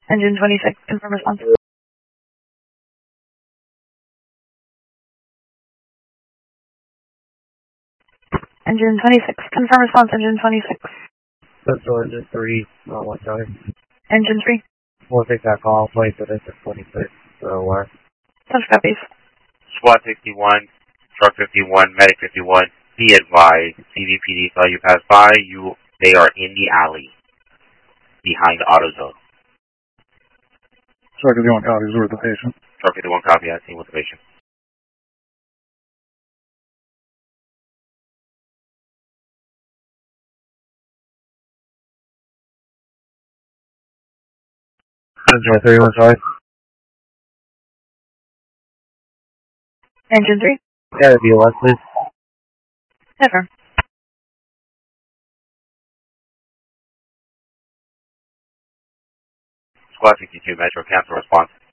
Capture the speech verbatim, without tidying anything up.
Engine twenty-six, confirm response. Engine twenty-six, confirm response, engine twenty-six. Central engine three, on one side. Engine three. We'll take that call, place it at twenty-six, so where? Touch copies. SWAT sixty-one, Truck fifty-one, Medic fifty-one, be advised, C V P D saw you pass by, you, they are in the alley, behind AutoZone. Truck fifty-one copies, with the patient. Truck fifty-one copy, I seen with the patient. Engine three, one side. Engine three. Yeah, that'd be a left, please. Never. SWAT sixty-two, Metro, cancel response.